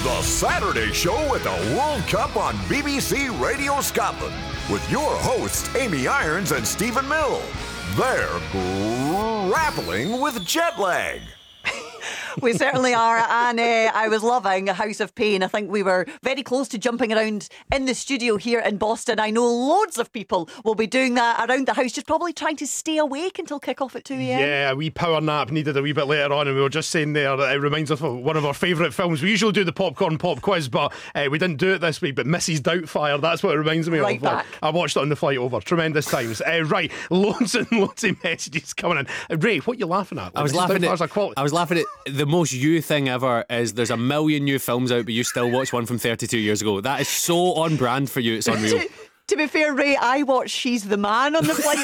The Saturday Show with the World Cup on BBC Radio Scotland with your hosts Amy Irons and Stephen Mill. They're grappling with jet lag. We certainly are, and I was loving House of Pain. I think we were very close to jumping around in the studio here in Boston. I know loads of people will be doing that around the house, just probably trying to stay awake until kick-off at 2 a.m. Yeah, a wee power nap needed a wee bit later on, and we were just saying there, it reminds us of one of our favourite films. We usually do the popcorn pop quiz, but we didn't do it this week, but Mrs. Doubtfire, that's what it reminds me Right of. back. I watched it on the flight over. Tremendous times. Right, loads and loads of messages coming in. Ray, what are you laughing at? I was laughing at the most you thing ever is there's a million new films out, but you still watch one from 32 years ago. That is so on brand for you. It's unreal. To be fair, Ray, I watched She's the Man on the flight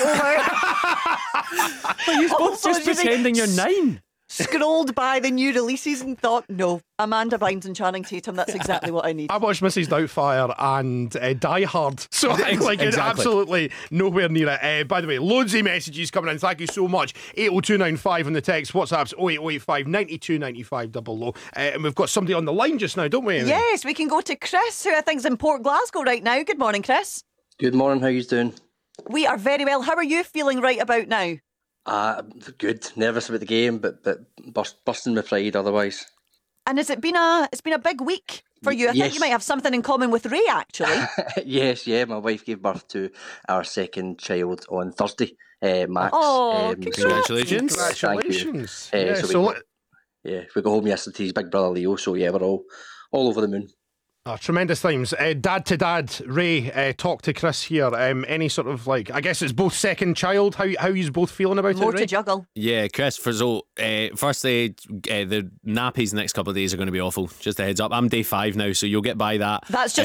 over. But you're both just pretending you're 9. Scrolled by the new releases and thought, no, Amanda Bynes and Channing Tatum, that's exactly what I need. I watched Mrs. Doubtfire and Die Hard, so I'm like absolutely nowhere near it. By the way, loads of messages coming in. Thank you so much. 80295 on the text. WhatsApp's 08085 92 95 00. And we've got somebody on the line just now, don't we, Amy? Yes, we can go to Chris, who I think's in Port Glasgow right now. Good morning, Chris. Good morning, how are you doing? We are very well. How are you feeling right about now? Good. Nervous about the game, but busting my pride otherwise. And has it been a big week for you? I think you might have something in common with Ray, actually. Yes, my wife gave birth to our second child on Thursday, Max. Oh, congratulations. Congratulations. We go home yesterday to his big brother Leo, so yeah, we're all over the moon. Tremendous times. Dad to dad, Ray, talk to Chris here. Any sort of I guess it's both second child. How you both feeling about More it, Ray? to juggle. Yeah, Chris, firstly, the nappies the next couple of days are going to be awful. Just a heads up. I'm day 5 now, so you'll get by that. That's